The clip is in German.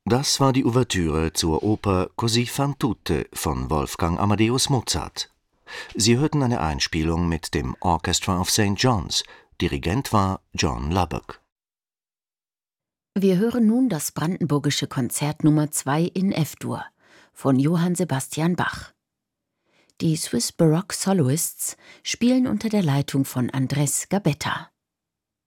Das war die Ouvertüre zur Oper Così fan tutte von Wolfgang Amadeus Mozart. Sie hörten eine Einspielung mit dem Orchestra of St. John's. Dirigent war John Lubbock. Wir hören nun das Brandenburgische Konzert Nummer 2 in F-Dur von Johann Sebastian Bach. Die Swiss Baroque Soloists spielen unter der Leitung von Andrés Gabetta.